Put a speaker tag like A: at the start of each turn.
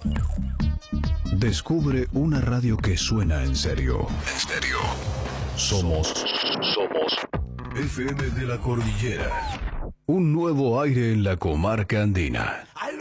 A: Descubre una radio que suena en serio. En serio. Somos FM de la Cordillera. Un nuevo aire en la comarca andina.